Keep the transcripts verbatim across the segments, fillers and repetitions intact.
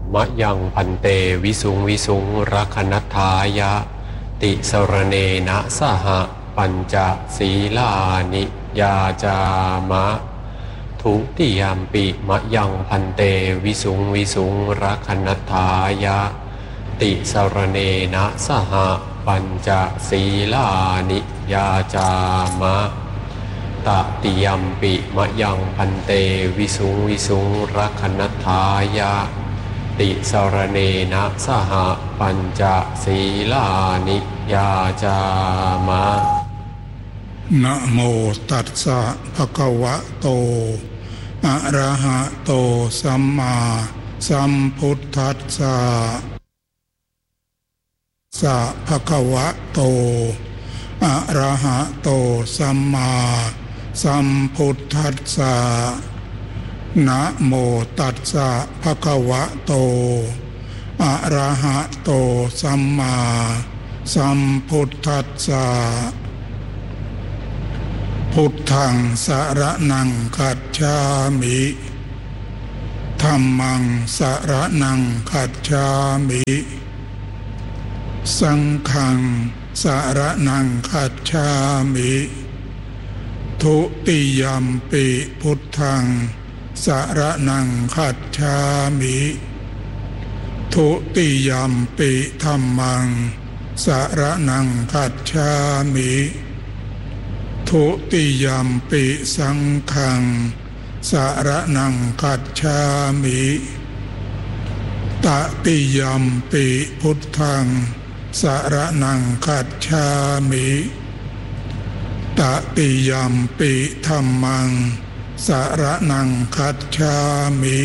มะยังพันเตวิสุงวิสุงรักขณัฏฐายะติสรเนนะสหปัญจศีลานิยาจามะทุติยามปิมะยังพันเตวิสุงวิสุงรักขณัฏฐายะติสรเนนะสหปัญจศีลานิยาจามะตติยามปิมะยังพันเตวิสุงวิสุงรักขณัฏฐายะติสรเนนะสหปัญจศีลานิยาจามะนะโมตัสสะภะคะวะโตอะระหะโตสัมมาสัมพุทธัสสะสะภะคะวะโตอะระหะโตสัมมาสัมพุทธัสสะนะโมตัสสะภะคะวะโตอะระหะโตสัมมาสัมพุทธัสสะพุทธังสรณังคัจฉามิธัมมังสรณังคัจฉามิสังฆังสรณังคัจฉามิทุติยัมปิพุทธังสรณังคัจฉามิทุติยัมปิธัมมังสรณังคัจฉามิทุติยัมปิสังฆังสรณังคัจฉามิตติยัมปิพุทธังสรณังคัจฉามิตติยัมปิธัมมังสรณังคัจฉามิ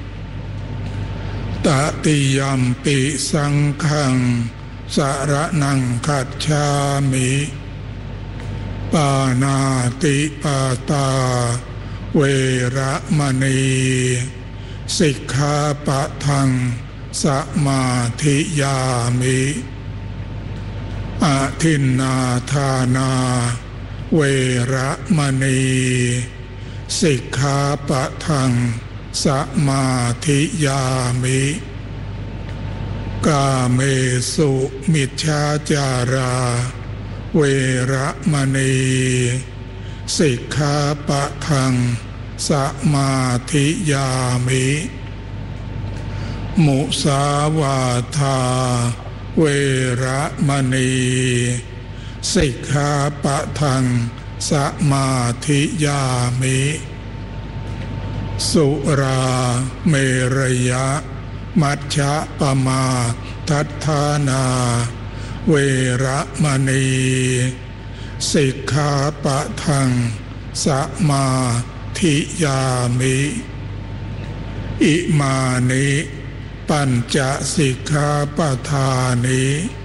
ตติยัมปิสังฆังสรณังคัจฉามิปานาติปาตาเวระมณีสิกขาปะทังสมาธิยามิอาทินนาทานาเวระมณีสิกขาปะทังสมาธิยามิกาเมสุมิจฉาจาราเวระมณีสิกขาปะทังสมาธิยามิมุสาวาทาเวระมณีสิกขาปะทังสมาธิยามิสุราเมรยะมัชฌะปมาทัฏฐานาเวระมณีสิกขาปะทังสมาธิยามิอิมานิปัญจสิกขาปทานิ